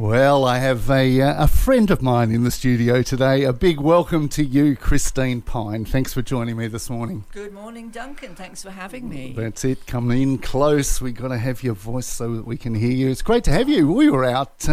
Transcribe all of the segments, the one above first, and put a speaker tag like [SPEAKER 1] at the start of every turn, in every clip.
[SPEAKER 1] Well, I have a friend of mine in the studio today. A big welcome to you, Christine Pine. Thanks for joining me this morning.
[SPEAKER 2] Good morning, Duncan. Thanks for having me.
[SPEAKER 1] That's it. Come in close. We've got to have your voice so that we can hear you. It's great to have you. We were out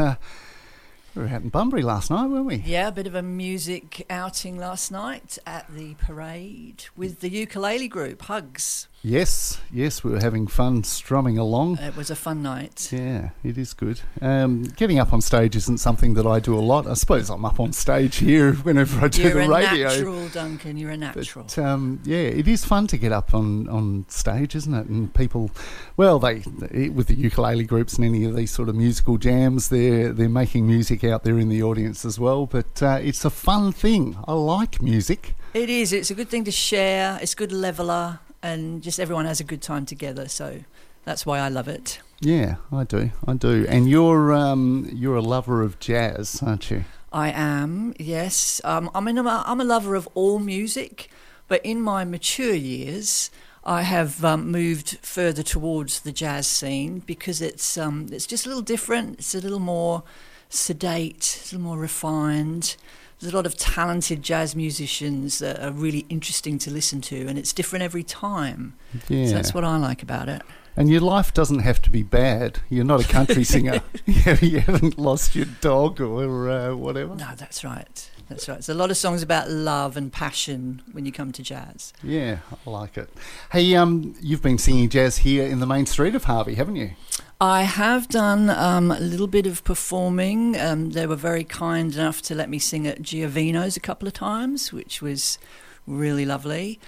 [SPEAKER 1] in Bunbury last night, weren't we?
[SPEAKER 2] Yeah, a bit of a music outing last night at the parade with the ukulele group, Hugs.
[SPEAKER 1] Yes, we were having fun strumming along.
[SPEAKER 2] It was a fun night.
[SPEAKER 1] Yeah, it is good. Getting up on stage isn't something that I do a lot. I suppose I'm up on stage here whenever I do the radio.
[SPEAKER 2] You're a natural, Duncan. You're a natural.
[SPEAKER 1] But, yeah, it is fun to get up on stage, isn't it? And people, well, with the ukulele groups and any of these sort of musical jams, they're making music out there in the audience as well. But it's a fun thing. I like music.
[SPEAKER 2] It is. It's a good thing to share. It's a good leveller. And just everyone has a good time together, so that's why I love it.
[SPEAKER 1] Yeah, I do. And you're a lover of jazz, aren't you? I
[SPEAKER 2] am, yes. I'm a lover of all music, but in my mature years, I have moved further towards the jazz scene because it's just a little different. It's a little more sedate, it's a little more refined. There's a lot of talented jazz musicians that are really interesting to listen to, and it's different every time. Yeah. So that's what I like about it.
[SPEAKER 1] And your life doesn't have to be bad. You're not a country singer. You haven't lost your dog or whatever.
[SPEAKER 2] No, that's right. There's a lot of songs about love and passion when you come to jazz.
[SPEAKER 1] Yeah, I like it. Hey, you've been singing jazz here in the main street of Harvey, haven't you?
[SPEAKER 2] I have done a little bit of performing. They were very kind enough to let me sing at Giovino's a couple of times, which was really lovely.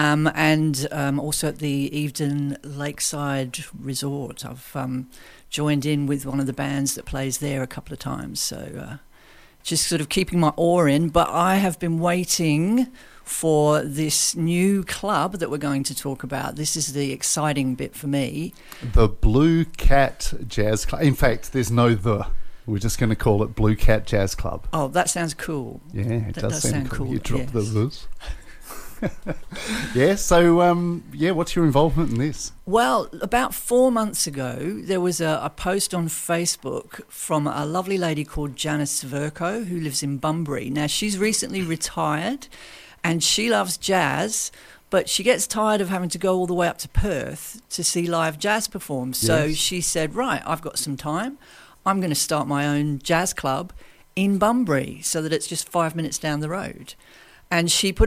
[SPEAKER 2] And also at the Evedon Lakeside Resort. I've joined in with one of the bands that plays there a couple of times. So just sort of keeping my oar in. But I have been waiting for this new club that we're going to talk about. This is the exciting bit for me.
[SPEAKER 1] The Blue Cat Jazz Club. In fact, there's no the. We're just going to call it Blue Cat Jazz Club.
[SPEAKER 2] Oh, that sounds cool.
[SPEAKER 1] Yeah, it does sound cool. You drop
[SPEAKER 2] yes.
[SPEAKER 1] the this. Yeah, so, what's your involvement in this?
[SPEAKER 2] Well, about 4 months ago, there was a post on Facebook from a lovely lady called Janice Verco, who lives in Bunbury. Now, she's recently retired, and she loves jazz, but she gets tired of having to go all the way up to Perth to see live jazz performed. So she said, right, I've got some time. I'm going to start my own jazz club in Bunbury so that it's just 5 minutes down the road. And she put